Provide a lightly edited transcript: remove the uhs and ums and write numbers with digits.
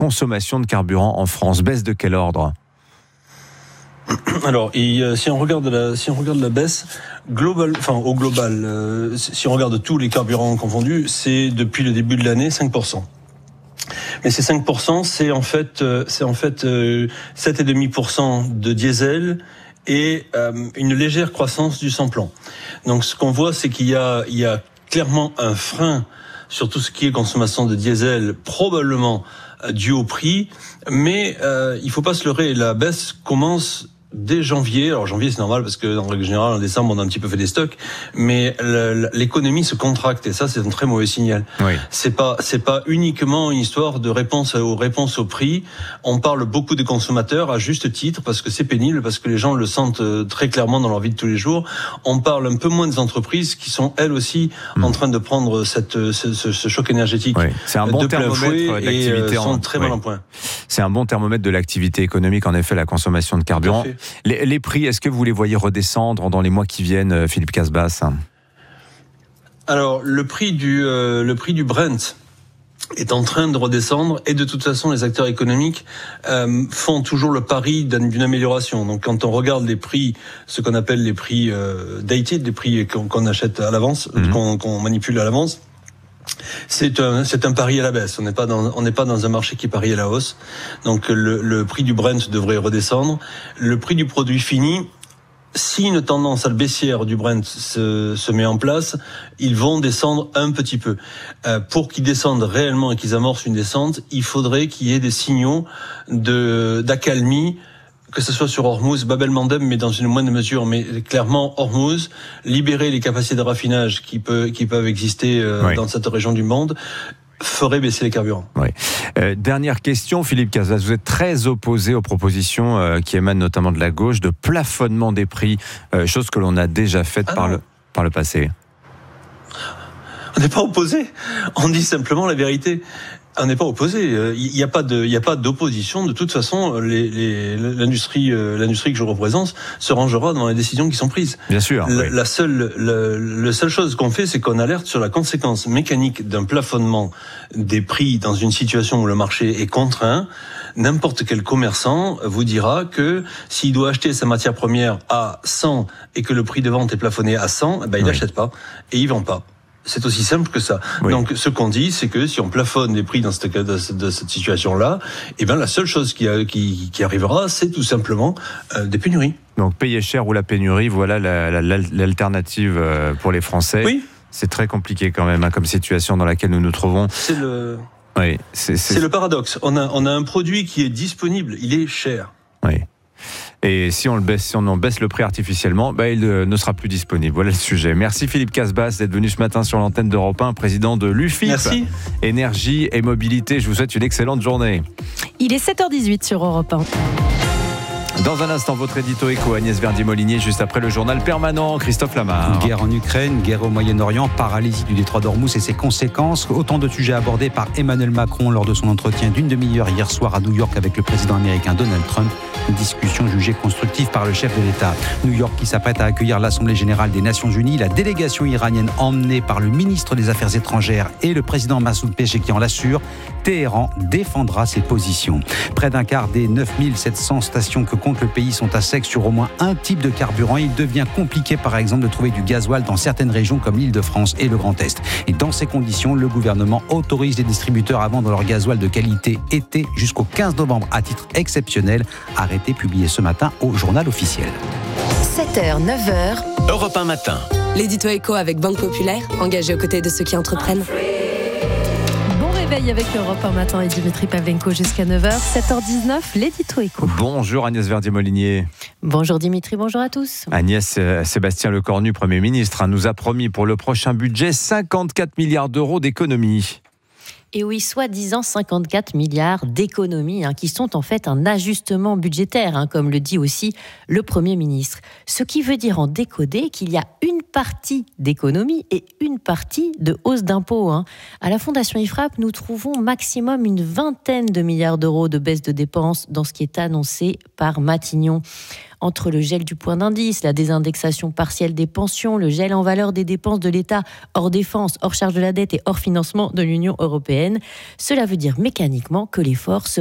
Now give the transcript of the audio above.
consommation de carburant en France. Baisse de quel ordre ? Alors, si on regarde la baisse globale, si on regarde tous les carburants confondus, c'est depuis le début de l'année 5%. Mais ces 5%, c'est en fait 7,5% de diesel et une légère croissance du sans-plan. Donc, ce qu'on voit, c'est qu'il y a clairement un frein sur tout ce qui est consommation de diesel, probablement dû au prix, mais il faut pas se leurrer, la baisse commence dès janvier. Alors janvier c'est normal parce que en règle générale en décembre on a un petit peu fait des stocks, mais l'économie se contracte et ça c'est un très mauvais signal. Oui. C'est pas uniquement une histoire de réponse au prix. On parle beaucoup des consommateurs à juste titre parce que c'est pénible, parce que les gens le sentent très clairement dans leur vie de tous les jours. On parle un peu moins des entreprises qui sont elles aussi en train de prendre ce choc énergétique. Oui. C'est un bon thermomètre d'activité et sont très mal en point. C'est un bon thermomètre de l'activité économique en effet, la consommation de carburant. Les prix, est-ce que vous les voyez redescendre dans les mois qui viennent, Philippe Casbas ? Alors, le prix du Brent est en train de redescendre et de toute façon, les acteurs économiques font toujours le pari d'une amélioration. Donc, quand on regarde les prix, ce qu'on appelle les prix dated, les prix qu'on achète à l'avance, qu'on manipule à l'avance, c'est un pari à la baisse. On n'est pas dans un marché qui parie à la hausse. Donc le prix du Brent devrait redescendre. Le prix du produit fini, si une tendance à la baissière du Brent se met en place, ils vont descendre un petit peu. Pour qu'ils descendent réellement et qu'ils amorcent une descente, il faudrait qu'il y ait des signaux d'accalmie, que ce soit sur Hormuz, Bab el-Mandeb, mais dans une moindre mesure, mais clairement Hormuz, libérer les capacités de raffinage qui peuvent exister dans cette région du monde, ferait baisser les carburants. Oui. Dernière question, Philippe Casbas, vous êtes très opposé aux propositions qui émanent notamment de la gauche de plafonnement des prix, chose que l'on a déjà faite par le passé. On n'est pas opposé, on dit simplement la vérité. On n'est pas opposé. Il n'y a pas d'opposition. De toute façon, l'industrie que je représente se rangera devant les décisions qui sont prises. Bien sûr. La seule chose qu'on fait, c'est qu'on alerte sur la conséquence mécanique d'un plafonnement des prix dans une situation où le marché est contraint. N'importe quel commerçant vous dira que s'il doit acheter sa matière première à 100 et que le prix de vente est plafonné à 100, il n'achète pas et il vend pas. C'est aussi simple que ça. Oui. Donc, ce qu'on dit, c'est que si on plafonne les prix dans cette situation-là, la seule chose qui arrivera, c'est tout simplement des pénuries. Donc, payer cher ou la pénurie, voilà l'alternative pour les Français. Oui. C'est très compliqué quand même, comme situation dans laquelle nous nous trouvons. C'est le paradoxe. On a un produit qui est disponible, il est cher. Oui. Et si on en baisse le prix artificiellement, il ne sera plus disponible. Voilà le sujet. Merci Philippe Casbas d'être venu ce matin sur l'antenne d'Europe 1, président de l'UFIP. Merci. Énergie et mobilité. Je vous souhaite une excellente journée. Il est 7h18 sur Europe 1. Dans un instant, votre édito éco, Agnès Verdier-Molinier, juste après le journal permanent, Christophe Lamar. Guerre en Ukraine, guerre au Moyen-Orient, paralysie du détroit d'Ormuz et ses conséquences. Autant de sujets abordés par Emmanuel Macron lors de son entretien d'une demi-heure hier soir à New York avec le président américain Donald Trump. Une discussion jugée constructive par le chef de l'État. New York qui s'apprête à accueillir l'Assemblée générale des Nations Unies. La délégation iranienne emmenée par le ministre des Affaires étrangères et le président Massoud Pezeshkian l'assure. Téhéran défendra ses positions. Près d'un quart des 9700 stations que compte le pays sont à sec sur au moins un type de carburant. Il devient compliqué, par exemple, de trouver du gasoil dans certaines régions comme l'Île-de-France et le Grand Est. Et dans ces conditions, le gouvernement autorise les distributeurs à vendre leur gasoil de qualité été jusqu'au 15 novembre à titre exceptionnel. Arrêté publié ce matin au journal officiel. 7h, 9h. Europe 1 matin. L'édito éco avec Banque Populaire, engagé aux côtés de ceux qui entreprennent. Avec Europe 1 matin et Dimitri Pavlenko jusqu'à 9h, 7h19, l'édito éco. Bonjour Agnès Verdier-Molinier. Bonjour Dimitri, bonjour à tous. Agnès, Sébastien Lecornu, Premier ministre, nous a promis pour le prochain budget 54 milliards d'euros d'économies. Et oui, soi-disant 54 milliards d'économies qui sont en fait un ajustement budgétaire, comme le dit aussi le Premier ministre. Ce qui veut dire en décodé qu'il y a une partie d'économie et une partie de hausse d'impôts. À la Fondation IFRAP, nous trouvons maximum une vingtaine de milliards d'euros de baisse de dépenses dans ce qui est annoncé par Matignon. entre le gel du point d'indice, la désindexation partielle des pensions, le gel en valeur des dépenses de l'État hors défense, hors charge de la dette et hors financement de l'Union européenne. Cela veut dire mécaniquement que l'effort